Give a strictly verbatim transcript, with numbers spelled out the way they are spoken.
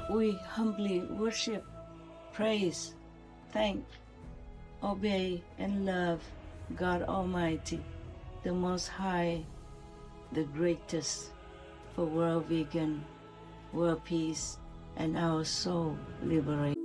We humbly worship, praise, thank, obey, and love God Almighty, the Most High, the greatest, for world vegan, world peace, and our soul liberation.